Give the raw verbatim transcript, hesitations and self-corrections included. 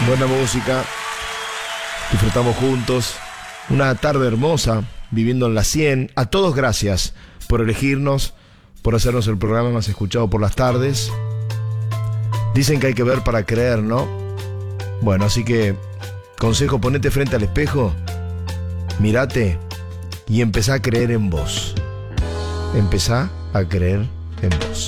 Buena música. Disfrutamos juntos. Una tarde hermosa, viviendo en la cien. A todos gracias por elegirnos, por hacernos el programa más escuchado por las tardes. Dicen que hay que ver para creer, ¿no? Bueno, así que consejo, ponete frente al espejo, mírate y empezá a creer en vos. Empezá a creer en vos.